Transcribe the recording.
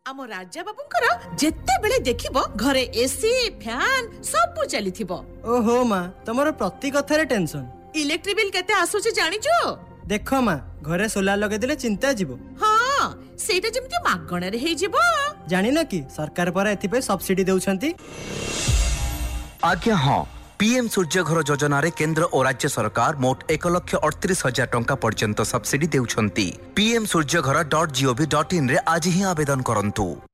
आम राजा बाबूंकर जेते बेले देखिबो घरे एसी फैन सब चलीथिबो। ओहो माँ तमरो प्रति कथारे टेंशन। इलेक्ट्रिक बिल केते आसुची जानिचो? देखो माँ घरे सोलार लगे दिले चिंता जीवो। हाँ सेटा जेमति मागणा रे हे जीवो। जानि न कि सरकार पर एथि सब्सिडी देउछंती। आज्ञा हाँ पीएम सूर्य घर योजना रे केंद्र और राज्य सरकार मोट 1,38,000 टंका पर्यंत सब्सिडी देउछंती। pmsurjagara.gov.in रे आज ही आवेदन करंतु।